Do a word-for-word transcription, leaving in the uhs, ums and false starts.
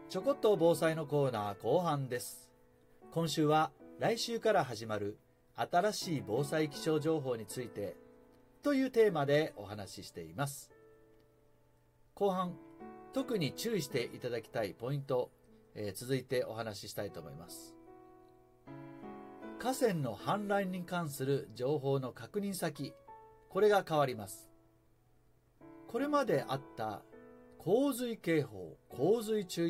ちょこっと防災のコーナー後半です。今週は来週から始まる新しい防災気象情報についてというテーマでお話ししています。後半、特に注意していただきたいポイント、えー、続いてお話ししたいと思います。河川の氾濫に関する情報の確認先、これが変わります。これまであった洪水警報、洪水注意